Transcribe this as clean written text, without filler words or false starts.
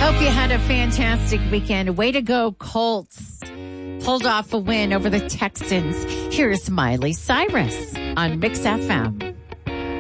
Hope you had a fantastic weekend. Way to go, Colts. Pulled off a win over the Texans. Here's Miley Cyrus on Mix FM.